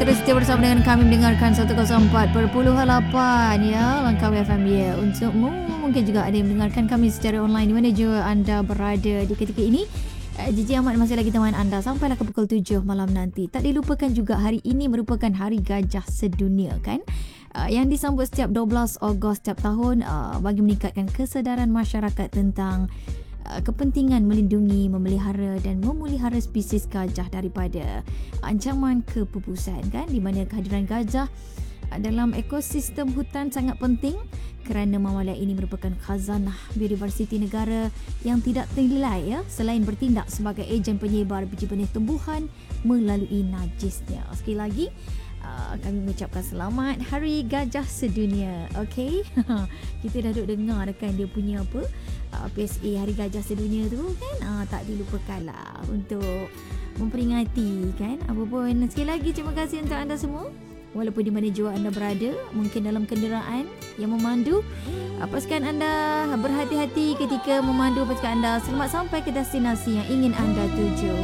Terus setia bersama dengan kami mendengarkan 104.8 ya, Langkawi FM ya. Untukmu mungkin juga ada yang mendengarkan kami secara online di mana juga anda berada di ketika ini. Gigi Ahmad masih lagi teman anda sampailah ke pukul 7 malam nanti. Tak dilupakan juga hari ini merupakan Hari Gajah Sedunia kan, yang disambut setiap 12 Ogos setiap tahun bagi meningkatkan kesedaran masyarakat tentang kepentingan melindungi, memelihara dan memelihara spesies gajah daripada ancaman kepupusan kan, di mana kehadiran gajah dalam ekosistem hutan sangat penting kerana mamalia ini merupakan khazanah biodiversiti negara yang tidak ternilai ya, selain bertindak sebagai ejen penyebar biji benih tumbuhan melalui najisnya. Sekali lagi kami mengucapkan selamat Hari Gajah Sedunia. Okey. Kita dah duk dengar kan dia punya apa? PSA Hari Gajah Sedunia tu kan. Tak dilupakanlah untuk memperingati kan. Apa pun sekali lagi terima kasih untuk anda semua. Walaupun di mana jua anda berada, mungkin dalam kenderaan yang memandu, pastikan anda berhati-hati ketika memandu. Pastikan anda selamat sampai ke destinasi yang ingin anda tuju.